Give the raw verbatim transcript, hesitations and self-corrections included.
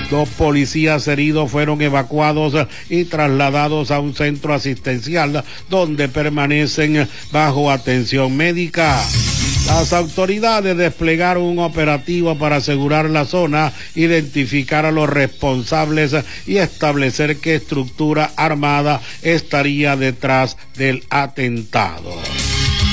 Dos policías heridos fueron evacuados y trasladados a un centro asistencial donde permanecen bajo atención médica. Las autoridades desplegaron un operativo para asegurar la zona, identificar a los responsables y establecer qué estructura armada estaría detrás del atentado.